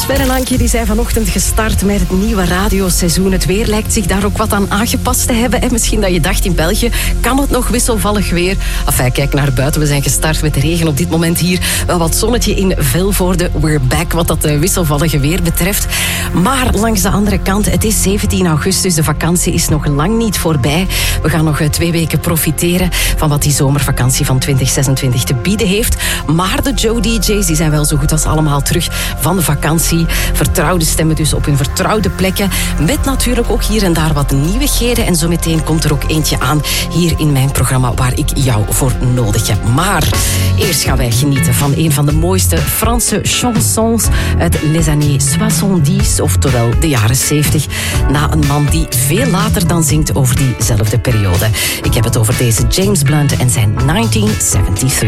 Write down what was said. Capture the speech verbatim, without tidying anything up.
Sven en Ankie die zijn vanochtend gestart met het nieuwe radioseizoen. Het weer lijkt zich daar ook wat aan aangepast te hebben. En misschien dat je dacht, in België kan het nog wisselvallig weer. Enfin, kijk naar buiten. We zijn gestart met de regen op dit moment hier. Wel wat zonnetje in Vilvoorde. We're back wat dat wisselvallige weer betreft. Maar langs de andere kant, het is zeventien augustus. De vakantie is nog lang niet voorbij. We gaan nog twee weken profiteren van wat die zomervakantie van twintig zesentwintig te bieden heeft. Maar de Joe D J's die zijn wel zo goed als allemaal terug van de vakantie. Vertrouwde stemmen dus op hun vertrouwde plekken. Met natuurlijk ook hier en daar wat nieuwigheden. En zo meteen komt er ook eentje aan hier in mijn programma waar ik jou voor nodig heb. Maar eerst gaan wij genieten van een van de mooiste Franse chansons uit les années soixante-dix, oftewel de jaren zeventig. Na een man die veel later dan zingt over diezelfde periode. Ik heb het over deze James Blunt en zijn negentien zevenentachtig.